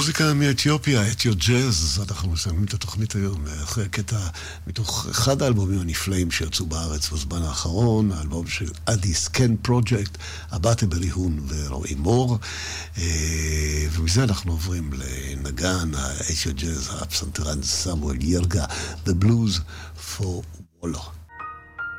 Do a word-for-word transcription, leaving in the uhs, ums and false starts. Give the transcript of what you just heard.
מוזיקה מאתיופיה, אתיו ג'אז, אנחנו מסיימים את התוכנית היום, אחרי קטע מתוך אחד האלבומים הנפלאים שיצאו בארץ בזמן האחרון, האלבום של אדי סקן פרוג'קט, הבאטה בליהון ורועי מור, ומזה אנחנו עוברים לנגן האתיו ג'אז, הפסנתרן סמואל ירגה, The Blues for Wolo.